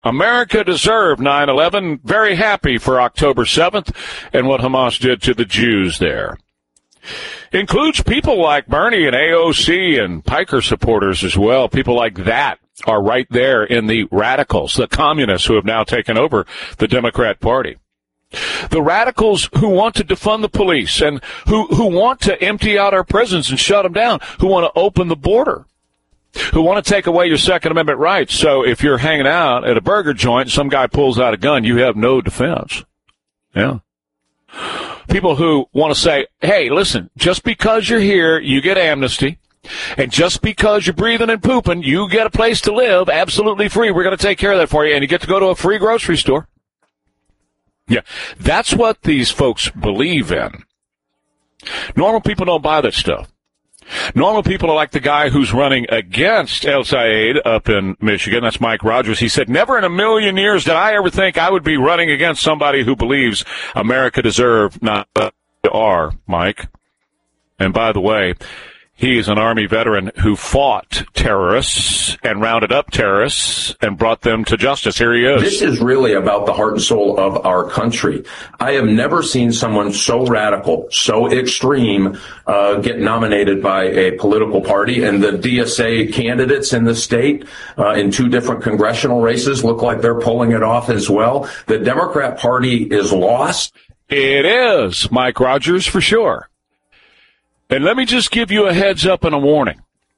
America deserved 9/11. Very happy for October 7th and what Hamas did to the Jews there. Includes people like Bernie and AOC and Piker supporters as well. People like that are right there in the radicals, the communists who have now taken over the Democrat Party. The radicals who want to defund the police and who want to empty out our prisons and shut them down, who want to open the border, who want to take away your Second Amendment rights. So if you're hanging out at a burger joint and some guy pulls out a gun, you have no defense. Yeah. People who want to say, hey, listen, just because you're here, you get amnesty. And just because you're breathing and pooping, you get a place to live absolutely free. We're going to take care of that for you. And you get to go to a free grocery store. Yeah, that's what these folks believe in. Normal people don't buy that stuff. Normal people are like the guy who's running against El Sayed up in Michigan. That's Mike Rogers. He said, never in a million years did I ever think I would be running against somebody who believes America deserved not are, Mike. And by the way, he is an Army veteran who fought terrorists and rounded up terrorists and brought them to justice. Here he is. This is really about the heart and soul of our country. I have never seen someone so radical, so extreme, get nominated by a political party. And the DSA candidates in the state in 2 different congressional races look like they're pulling it off as well. The Democrat Party is lost. It is, Mike Rogers, for sure. And let me just give you a heads up and a warning.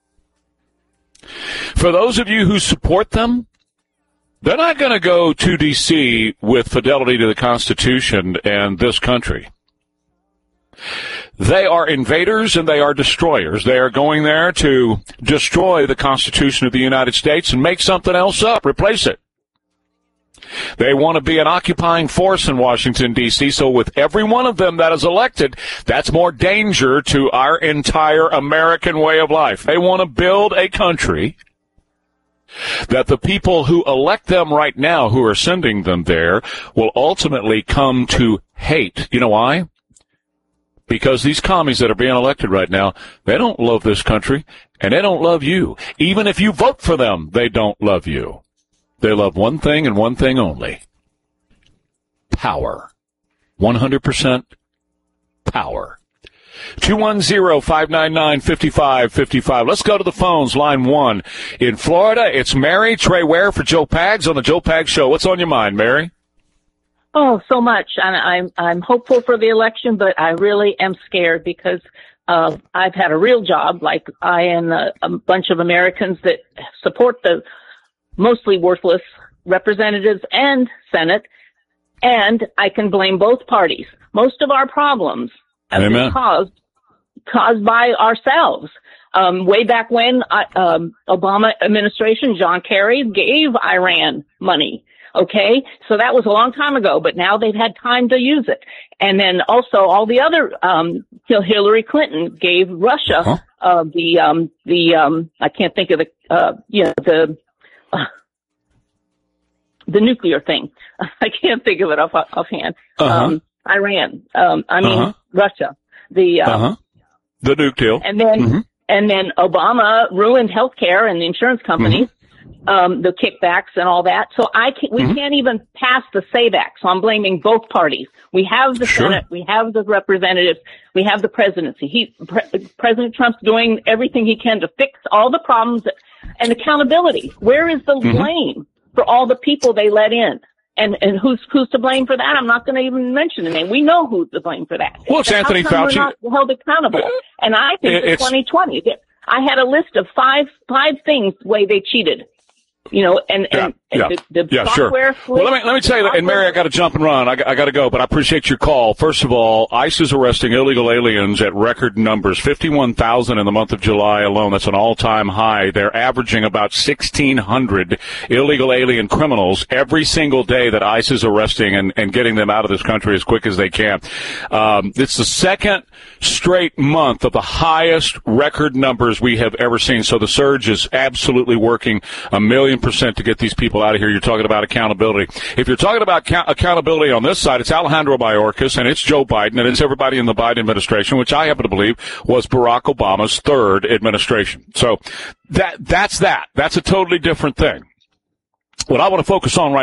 For those of you who support them, they're not going to go to D.C. with fidelity to the Constitution and this country. They are invaders and they are destroyers. They are going there to destroy the Constitution of the United States and make something else up, replace it. They want to be an occupying force in Washington, D.C., so with every one of them that is elected, that's more danger to our entire American way of life. They want to build a country that the people who elect them right now, who are sending them there, will ultimately come to hate. You know why? Because these commies that are being elected right now, they don't love this country, and they don't love you. Even if you vote for them, they don't love you. They love one thing and one thing only. Power. 100% power. 210-599-5555. Let's go to the phones. Line 1. In Florida, it's Mary Trey Ware for Joe Pags on the Joe Pags Show. What's on your mind, Mary? Oh, so much. I'm hopeful for the election, but I really am scared because I've had a real job, like I and a bunch of Americans that support the mostly worthless representatives and Senate, and I can blame both parties. Most of our problems have been caused by ourselves. Way back when Obama administration, John Kerry gave Iran money. Okay, so that was a long time ago, but now they've had time to use it. And then also all the other Hillary Clinton gave Russia I can't think of the nuclear thing. I can't think of it offhand. Iran. Russia. The nuke deal. And then Obama ruined healthcare and the insurance companies, the kickbacks and all that. So we can't even pass the SAVAC. So I'm blaming both parties. We have the Senate, we have the representatives, we have the presidency. President Trump's doing everything he can to fix all the problems and accountability. Where is the blame for all the people they let in? And who's to blame for that? I'm not going to even mention the name. We know who's to blame for that. Well, it's Anthony Fauci. We're not held accountable. And I think for 2020, I had a list of five things the way they cheated. The software. Sure. Well, let me tell you, and Mary, I got to jump and run. I got to go, but I appreciate your call. First of all, ICE is arresting illegal aliens at record numbers, 51,000 in the month of July alone. That's an all-time high. They're averaging about 1,600 illegal alien criminals every single day that ICE is arresting and getting them out of this country as quick as they can. It's the second straight month of the highest record numbers we have ever seen. So the surge is absolutely working 1,000,000% to get these people out of here. You're talking about accountability. If you're talking about accountability on this side, it's Alejandro Mayorkas and it's Joe Biden and it's everybody in the Biden administration, which I happen to believe was Barack Obama's third administration. So that's that. That's a totally different thing. What I want to focus on right